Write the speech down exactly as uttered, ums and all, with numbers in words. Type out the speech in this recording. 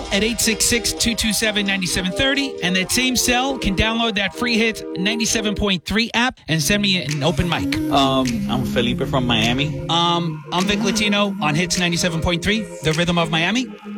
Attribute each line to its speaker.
Speaker 1: at eight six six, two two seven, nine seven three zero. And that same cell can download that free Hits ninety-seven point three app and send me an open mic.
Speaker 2: Um, I'm Felipe from Miami.
Speaker 1: Um, I'm Vic Latino on Hits ninety-seven point three, the rhythm of Miami.